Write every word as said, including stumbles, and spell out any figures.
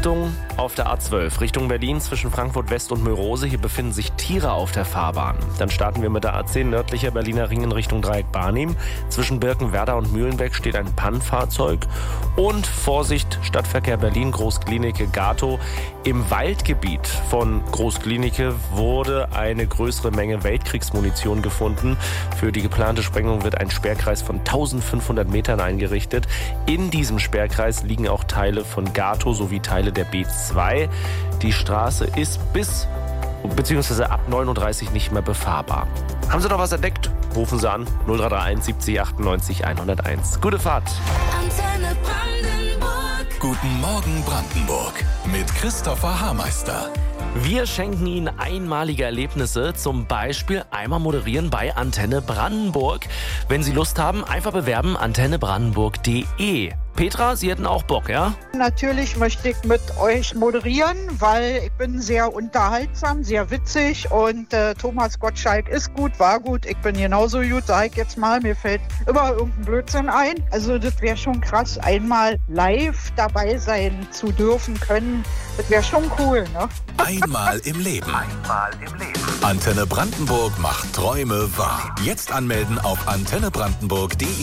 Achtung, auf der A zwölf Richtung Berlin zwischen Frankfurt West und Mörose. Hier befinden sich Tiere auf der Fahrbahn. Dann starten wir mit der A zehn nördlicher Berliner Ring in Richtung Dreieck Barnim. Zwischen Birkenwerder und Mühlenbeck steht ein Pannenfahrzeug. Und Vorsicht, Stadtverkehr Berlin, Großklinike Gato. Im Waldgebiet von Großklinike wurde eine größere Menge Weltkriegsmunition gefunden. Für die geplante Sprengung wird ein Sperrkreis von eintausendfünfhundert Metern eingerichtet. In diesem Sperrkreis liegen auch Teile von Gato sowie Teile der B zwei. Die Straße ist bis bzw. ab neununddreißig nicht mehr befahrbar. Haben Sie noch was entdeckt? Rufen Sie an null drei drei eins siebzig achtundneunzig hunderteins. Gute Fahrt. Antenne Brandenburg. Guten Morgen Brandenburg mit Christopher Hameister. Wir schenken Ihnen einmalige Erlebnisse, zum Beispiel einmal moderieren bei Antenne Brandenburg. Wenn Sie Lust haben, einfach bewerben antenne brandenburg punkt de. Petra, Sie hätten auch Bock, ja? Natürlich möchte ich mit euch moderieren, weil ich bin sehr unterhaltsam, sehr witzig und äh, Thomas Gottschalk ist gut, war gut. Ich bin genauso gut, sag ich jetzt mal. Mir fällt immer irgendein Blödsinn ein. Also das wäre schon krass, einmal live dabei sein zu dürfen können. Das wäre schon cool, ne? Einmal im Leben. Einmal im Leben. Antenne Brandenburg macht Träume wahr. Jetzt anmelden auf antenne brandenburg punkt de.